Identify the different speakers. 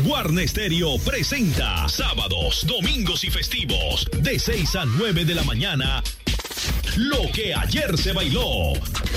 Speaker 1: Guarne Stereo presenta sábados, domingos y festivos de 6 a 9 de la mañana. Lo que ayer se bailó.